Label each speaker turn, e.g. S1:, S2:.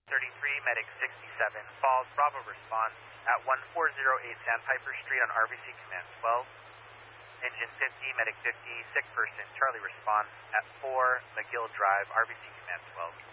S1: 33, Medic 67, Falls, Bravo response at 1408 Sandpiper Street on RBC Command 12. Engine 50, Medic 50, sick person, Charlie response at 4 McGill Drive, RBC Command 12.